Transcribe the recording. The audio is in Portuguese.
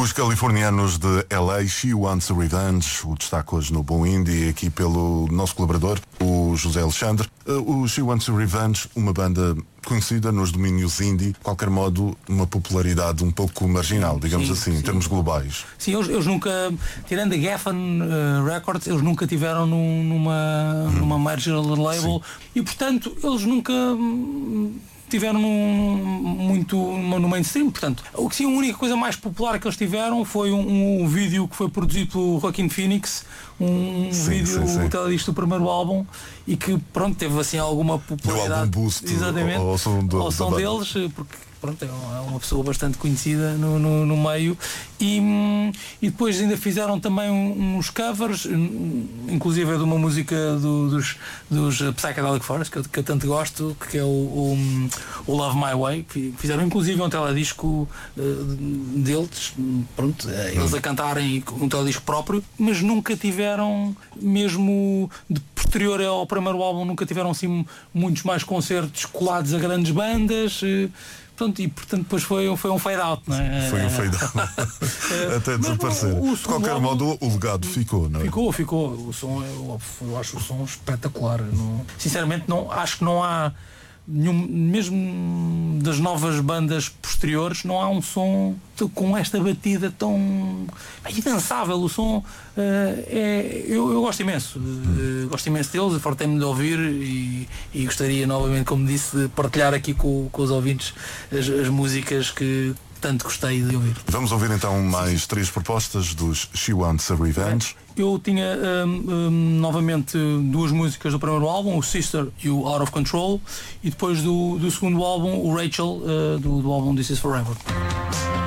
Os californianos de LA, She Wants Revenge, o destaque hoje no Bom Indie, aqui pelo nosso colaborador, o José Alexandre. O She Wants Revenge, uma banda conhecida nos domínios indie, de qualquer modo, uma popularidade um pouco marginal, digamos assim, em termos globais. Sim, eles nunca, tirando a Geffen Records, eles nunca tiveram numa major label e, portanto, eles nunca tiveram no mainstream. Portanto, o que sim, a única coisa mais popular que eles tiveram foi um vídeo que foi produzido pelo Joaquin Phoenix, um vídeo teledisco do primeiro álbum, e que pronto, teve assim alguma popularidade. Deu algum boost ao som deles, porque pronto, é uma pessoa bastante conhecida no meio, e depois ainda fizeram também uns covers, inclusive de uma música dos Psychedelic Forest, que eu tanto gosto, que é o Love My Way, que fizeram inclusive um teledisco deles, pronto, eles a cantarem um teledisco próprio, mas nunca tiveram, mesmo de posterior ao primeiro álbum, nunca tiveram assim muitos mais concertos colados a grandes bandas. E portanto depois foi um fade out, não é? Foi um fade out até desaparecer. De qualquer modo o legado ficou, não é? Ficou. O som, eu acho o som espetacular. Sinceramente acho que não há nenhum, mesmo das novas bandas posteriores, não há um som com esta batida tão indançável. O som eu gosto imenso. Gosto imenso deles, fartei-me de ouvir e gostaria novamente, como disse, de partilhar aqui com os ouvintes as músicas que tanto gostei de ouvir. Vamos ouvir então mais 3 propostas dos She Wants a Revenge. Eu tinha novamente 2 músicas do primeiro álbum, o Sister e o Out of Control, e depois do segundo álbum, o Rachel, do álbum This Is Forever.